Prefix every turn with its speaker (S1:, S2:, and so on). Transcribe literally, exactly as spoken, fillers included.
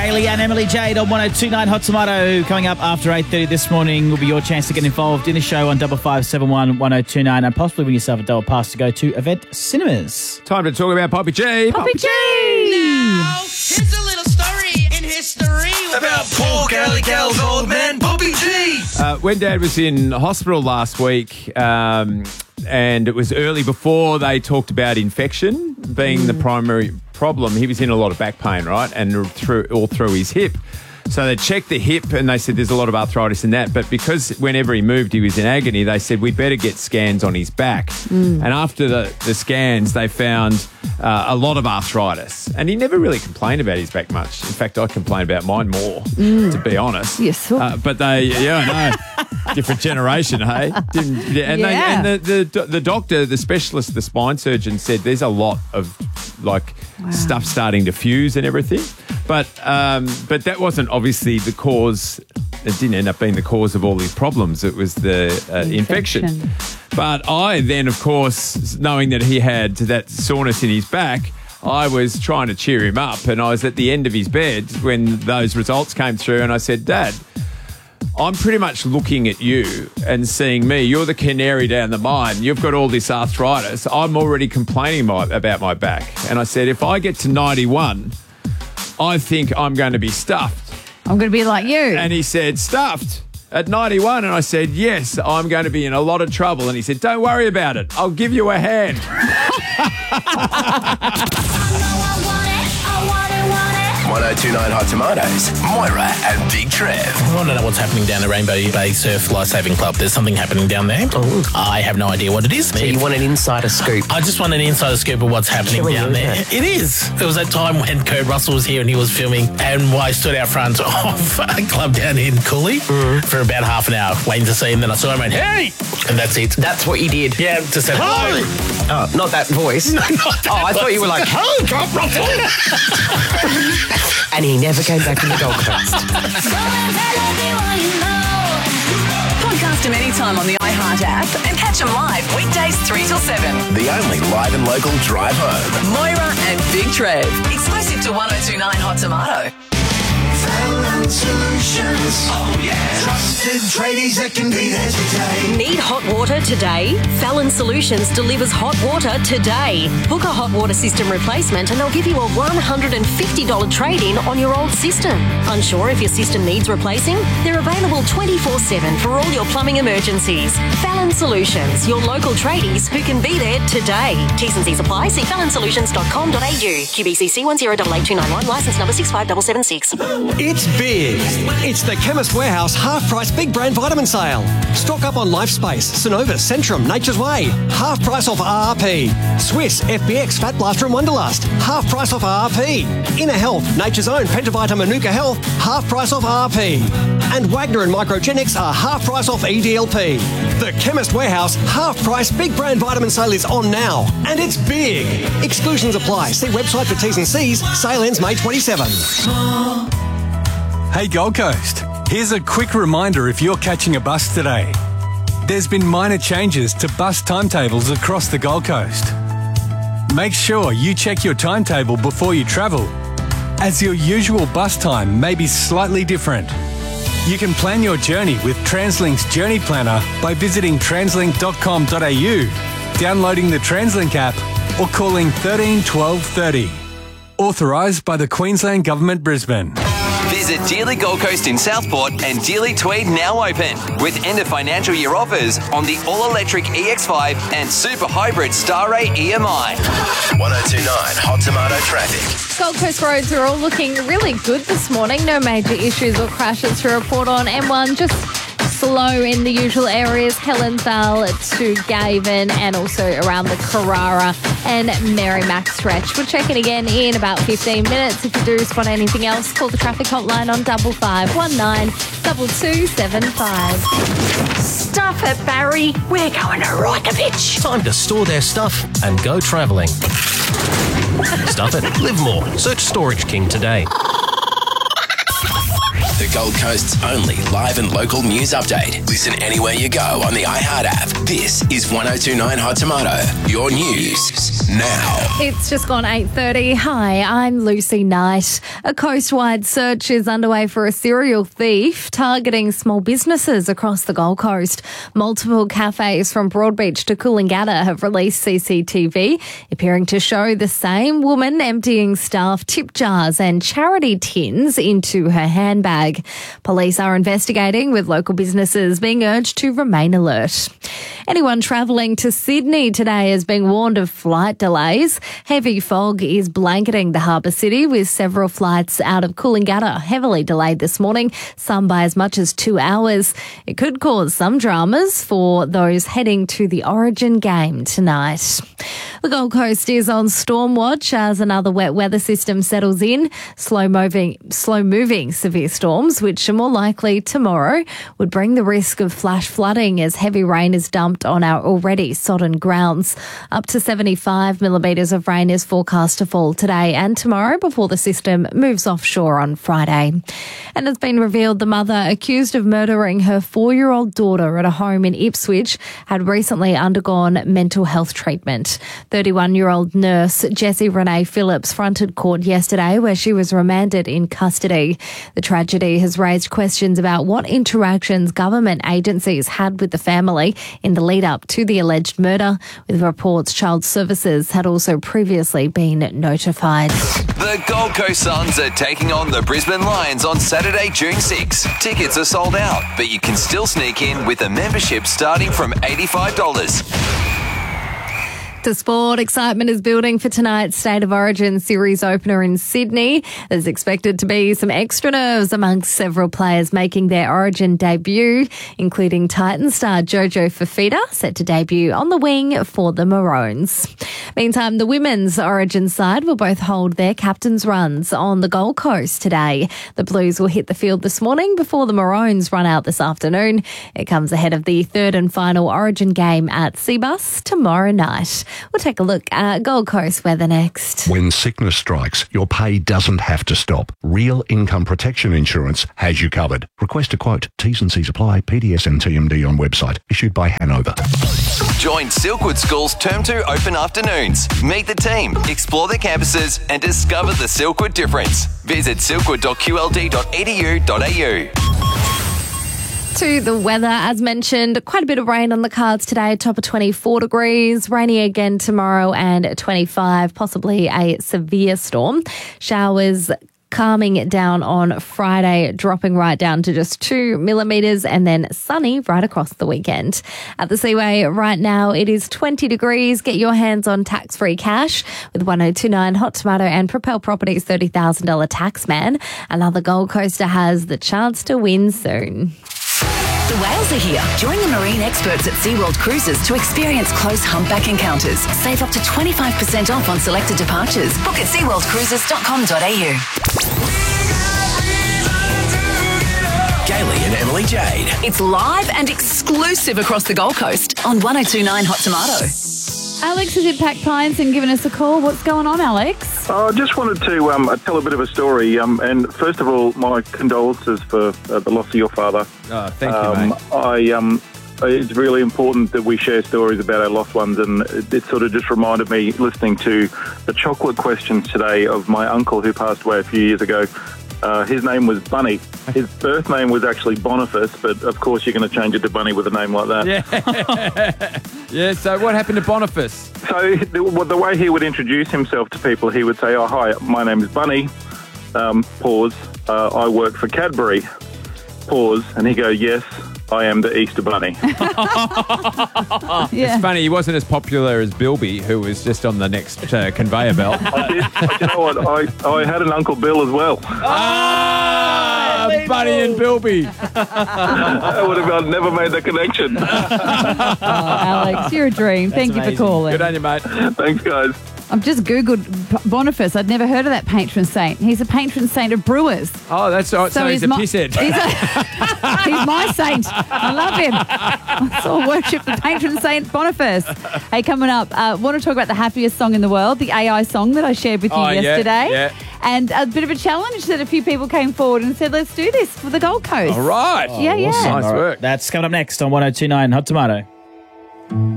S1: Daly and Emily Jade on one oh two point nine Hot Tomato. Coming up after eight thirty this morning will be your chance to get involved in the show on double five seven one one oh two nine and possibly win yourself a double pass to go to Event Cinemas.
S2: Time to talk about Poppy G.
S1: Poppy G!
S3: Now, here's a little story in history about poor girly girl's old man, Poppy G.
S2: Uh, when Dad was in hospital last week, um, and it was early before they talked about infection being mm. the primary problem, he was in a lot of back pain, right? And through all through his hip. So they checked the hip and they said there's a lot of arthritis in that. But because whenever he moved, he was in agony, they said we'd better get scans on his back. Mm. And after the, the scans, they found uh, a lot of arthritis. And he never really complained about his back much. In fact, I complained about mine more, mm. to be honest.
S4: Yes, sir.
S2: Uh, but they, yeah, I know. Different generation, hey? Didn't, and
S4: yeah.
S2: they, and the, the, the doctor, the specialist, the spine surgeon said there's a lot of, like, wow. stuff starting to fuse and everything. But um, but that wasn't obviously the cause. It didn't end up being the cause of all these problems. It was the uh, infection. infection. But I then, of course, knowing that he had that soreness in his back, I was trying to cheer him up. And I was at the end of his bed when those results came through and I said, Dad, I'm pretty much looking at you and seeing me. You're the canary down the mine. You've got all this arthritis. I'm already complaining my, about my back. And I said, if I get to ninety-one... I think I'm going to be stuffed.
S4: I'm going to be like you.
S2: And he said, stuffed at ninety-one? And I said, yes, I'm going to be in a lot of trouble. And he said, don't worry about it. I'll give you a hand.
S5: one oh two point nine Hot Tomatoes, Moira and Big Trev.
S6: I want to know what's happening down at Rainbow Bay Surf Lifesaving Club. There's something happening down there. Ooh. I have no idea what it is.
S7: So you want an insider scoop?
S6: I just want an insider scoop of what's happening
S7: Killing
S6: down
S7: you,
S6: there.
S7: it?
S6: It is. There was that time when Kurt Russell was here and he was filming and I stood out front of a club down in Cooley mm. for about half an hour waiting to see him. Then I saw him and went, hey! And that's it.
S7: That's what you did?
S6: Yeah, just said, hi!
S7: Oh, not that voice.
S6: No, not that
S7: oh, I
S6: voice.
S7: thought you were like, hey, Kurt Russell! And he never came back to the Gold Coast.
S8: Podcast him anytime on the iHeart app and catch him live weekdays three till seven.
S5: The only live and local drive home.
S8: Moira and Big Trev. Exclusive to one oh two point nine Hot Tomato.
S3: Fallon Solutions. Oh, yeah. Trusted tradies that can be there today.
S9: Need hot water today? Fallon Solutions delivers hot water today. Book a hot water system replacement and they'll give you a one hundred fifty dollars trade-in on your old system. Unsure if your system needs replacing? They're available twenty-four seven for all your plumbing emergencies. Fallon Solutions, your local tradies who can be there today. T's and C's apply. See fallon solutions dot com dot a u. Q B C C one zero eight eight two nine one, licence number six five seven seven six.
S10: It's big. It's the Chemist Warehouse half-price big brand vitamin sale. Stock up on Lifespace, Synovus, Centrum, Nature's Way. Half price off R R P. Swiss, F B X, Fat Blaster and Wonderlust. Half price off R R P. Inner Health, Nature's Own, Pentavita Manuka Health. Half price off R R P. And Wagner and Microgenics are half price off E D L P. The Chemist Warehouse half-price big brand vitamin sale is on now. And it's big. Exclusions apply. See website for T's and C's. Sale ends May twenty-seventh.
S11: Hey Gold Coast, here's a quick reminder if you're catching a bus today. There's been minor changes to bus timetables across the Gold Coast. Make sure you check your timetable before you travel, as your usual bus time may be slightly different. You can plan your journey with TransLink's Journey Planner by visiting translink dot com dot a u, downloading the TransLink app or calling thirteen twelve thirty. Authorised by the Queensland Government, Brisbane.
S12: Visit Dealey Gold Coast in Southport and Dealey Tweed now open with end of financial year offers on the all-electric E X five and super hybrid Star Ray E M I.
S5: one oh two point nine Hot Tomato traffic.
S4: Gold Coast roads are all looking really good this morning. No major issues or crashes to report on M one. Just slow in the usual areas, Helensvale to Gavin and also around the Carrara and Merrimack stretch. We'll check in again in about fifteen minutes. If you do spot anything else, call the traffic hotline on double five one nine double two seven five.
S9: Stuff it, Barry. We're going to Rajkovic.
S13: Time to store their stuff and go travelling. Stuff it, live more. Search Storage King today.
S5: The Gold Coast's only live and local news update. Listen anywhere you go on the iHeart app. This is one oh two point nine Hot Tomato. Your news now.
S4: It's just gone eight thirty. Hi, I'm Lucy Knight. A coast-wide search is underway for a serial thief targeting small businesses across the Gold Coast. Multiple cafes from Broadbeach to Coolangatta have released C C T V, appearing to show the same woman emptying staff tip jars and charity tins into her handbag. Police are investigating, with local businesses being urged to remain alert. Anyone travelling to Sydney today is being warned of flight delays. Heavy fog is blanketing the harbour city, with several flights out of Coolangatta heavily delayed this morning, some by as much as two hours. It could cause some dramas for those heading to the Origin game tonight. The Gold Coast is on storm watch as another wet weather system settles in. Slow-moving, slow-moving severe storms, which are more likely tomorrow, would bring the risk of flash flooding as heavy rain is dumped on our already sodden grounds. Up to seventy-five millimetres of rain is forecast to fall today and tomorrow before the system moves offshore on Friday. And it's been revealed the mother accused of murdering her four-year-old daughter at a home in Ipswich had recently undergone mental health treatment. thirty-one-year-old nurse Jessie Renee Phillips fronted court yesterday, where she was remanded in custody. The tragedy has raised questions about what interactions government agencies had with the family in the lead up to the alleged murder, with reports Child Services had also previously been notified.
S12: The Gold Coast Suns are taking on the Brisbane Lions on Saturday, June sixth. Tickets are sold out, but you can still sneak in with a membership starting from eighty-five dollars.
S4: To sport, excitement is building for tonight's State of Origin series opener in Sydney. There's expected to be some extra nerves amongst several players making their Origin debut, including Titan star Jojo Fafita, set to debut on the wing for the Maroons. Meantime, the women's Origin side will both hold their captain's runs on the Gold Coast today. The Blues will hit the field this morning before the Maroons run out this afternoon. It comes ahead of the third and final Origin game at Seabus tomorrow night. We'll take a look at Gold Coast weather next.
S14: When sickness strikes, your pay doesn't have to stop. Real Income Protection Insurance has you covered. Request a quote. T's and C's apply. P D S and T M D on website. Issued by Hanover.
S12: Join Silkwood School's Term two open afternoons. Meet the team, explore their campuses, and discover the Silkwood difference. Visit silkwood dot q l d dot e d u dot a u.
S4: To the weather, as mentioned, quite a bit of rain on the cards today, top of twenty-four degrees, rainy again tomorrow and twenty-five, possibly a severe storm. Showers calming down on Friday, dropping right down to just two millimetres, and then sunny right across the weekend. At the Seaway right now, it is twenty degrees. Get your hands on tax-free cash with one oh two point nine Hot Tomato and Propel Properties thirty thousand dollars tax man. Another Gold Coaster has the chance to win soon.
S8: The whales are here. Join the marine experts at SeaWorld Cruises to experience close humpback encounters. Save up to twenty-five percent off on selected departures. Book at sea world cruises dot com dot a u.
S5: Gailey and Emily Jade.
S8: It's live and exclusive across the Gold Coast on one oh two point nine Hot Tomato.
S15: Alex is at Pack Pines and giving us a call. What's going on, Alex?
S16: I just wanted to um, tell a bit of a story. Um, and first of all, my condolences for uh, the loss of your father.
S2: Oh, thank
S16: um,
S2: you, mate.
S16: I, um, it's really important that we share stories about our lost ones, and it, it sort of just reminded me, listening to the chocolate questions today, of my uncle who passed away a few years ago. Uh, his name was Bunny. His birth name was actually Boniface, but of course you're going to change it to Bunny with a name like that.
S2: Yeah. Yeah, so what happened to Boniface?
S16: So the, well, the way he would introduce himself to people, he would say, "Oh, hi, my name is Bunny." Um, pause. Uh, I work for Cadbury. Pause. And he go, "Yes, I am the Easter Bunny."
S2: Yeah. It's funny, he wasn't as popular as Bilby, who was just on the next uh, conveyor belt.
S16: I did. You know what? I, I had an Uncle Bill as well.
S2: Ah, Bunny and Bilby.
S16: I would have never made the connection.
S15: Oh, Alex, you're a dream. Thank you for calling.
S2: Good on you, mate.
S16: Thanks, guys.
S15: I've just Googled B- Boniface. I'd never heard of that patron saint. He's a patron saint of brewers.
S2: Oh, that's right. So, so he's, he's a
S15: my,
S2: pisshead.
S15: He's, a, he's my saint. I love him. I so worship the patron saint Boniface. Hey, coming up, uh, want to talk about the happiest song in the world, the A I song that I shared with you
S2: oh,
S15: yesterday.
S2: Yeah, yeah.
S15: and a bit of a challenge that a few people came forward and said, let's do this for the Gold Coast.
S2: All right.
S15: Yeah, yeah.
S1: Awesome. All right. That's coming up next on one oh two nine Hot Tomato.